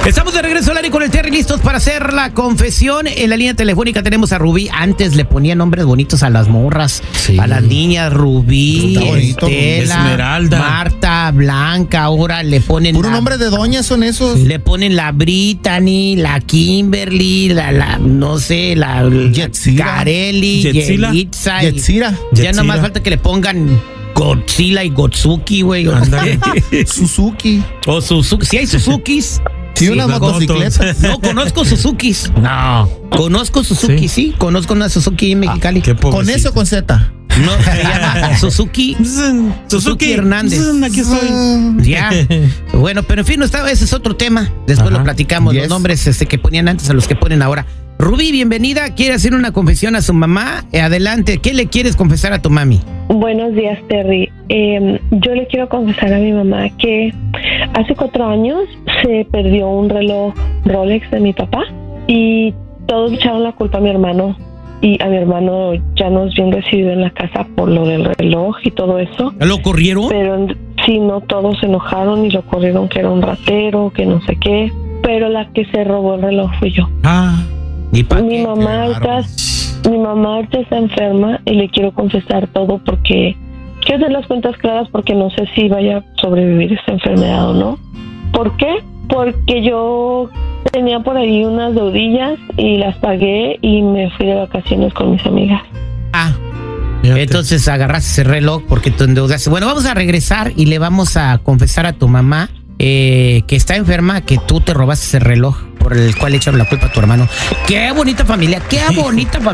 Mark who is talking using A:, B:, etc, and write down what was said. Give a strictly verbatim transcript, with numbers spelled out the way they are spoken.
A: Estamos de regreso al aire con el Terry, listos para hacer la confesión. En la línea telefónica tenemos a Rubí. Antes le ponía nombres bonitos a las morras, sí, a las niñas. Rubí, bonito, Estela, Esmeralda, Marta, Blanca. Ahora le ponen
B: puro la, nombre de doñas son esos.
A: Le ponen la Brittany, la Kimberly, la, la no sé, la
B: Yetzira,
A: Carelli,
B: Yetzira, Yetzira.
A: Ya no más falta que le pongan Godzilla y Gotsuki, güey.
B: Suzuki.
A: O Suzuki. Si hay Suzukis.
B: Sí, unas motocicletas.
A: No, conozco Suzukis. No. Conozco Suzuki, sí. sí. Conozco una Suzuki en Mexicali.
B: Ah, ¿con S o con Z?
A: No, se llama Suzuki. Suzuki, Suzuki Hernández.
B: Aquí estoy.
A: Ya. Bueno, pero en fin, no estaba, ese es otro tema. Después Ajá. lo platicamos. Yes. Los nombres este, que ponían antes a los que ponen ahora. Rubí, bienvenida. ¿Quiere hacer una confesión a su mamá? Adelante. ¿Qué le quieres confesar a tu mami?
C: Buenos días, Terry. Eh, yo le quiero confesar a mi mamá que hace cuatro años se perdió un reloj Rolex de mi papá y todos echaron la culpa a mi hermano. Y a mi hermano ya no es bien recibido en la casa por lo del reloj y todo eso.
A: ¿Lo corrieron?
C: Pero sí, no, todos se enojaron y lo corrieron que era un ratero, que no sé qué. Pero la que se robó el reloj fui yo.
A: Ah.
C: Mi mamá, está, mi mamá ahorita está enferma y le quiero confesar todo porque quiero hacer las cuentas claras porque no sé si vaya a sobrevivir esta enfermedad o no. ¿Por qué? Porque yo tenía por ahí unas deudillas y las pagué y me fui de vacaciones con mis amigas.
A: Ah, Fíjate. Entonces agarraste ese reloj porque te endeudaste. Bueno, vamos a regresar y le vamos a confesar a tu mamá eh, que está enferma, que tú te robaste ese reloj por el cual le echaron la culpa a tu hermano. Qué bonita familia, qué bonita familia.